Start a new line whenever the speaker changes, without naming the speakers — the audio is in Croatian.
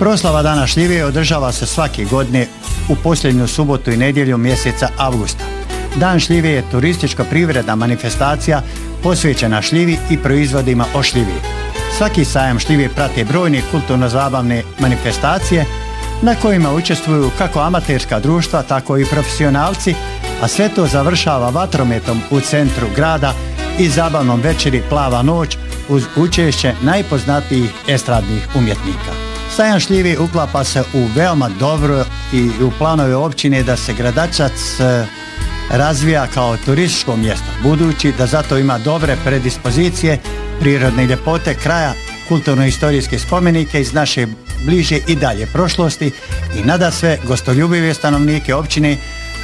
Proslava Dana šljive održava se svake godine u posljednju subotu i nedjelju mjeseca avgusta. Dan šljive je turističko-privredna manifestacija posvećena šljivi i proizvodima od šljivi. Svaki sajam šljive prate brojne kulturno-zabavne manifestacije na kojima učestvuju kako amaterska društva, tako i profesionalci, a sve to završava vatrometom u centru grada i zabavnom večeri Plava noć uz učešće najpoznatijih estradnih umjetnika. Sajam šljive uklapa se u veoma dobro i u planove općine da se Gradačac razvija kao turističko mjesto, budući da zato ima dobre predispozicije, prirodne ljepote kraja, kulturno-historijske spomenike iz naše bliže i dalje prošlosti i nadasve gostoljubive stanovnike općine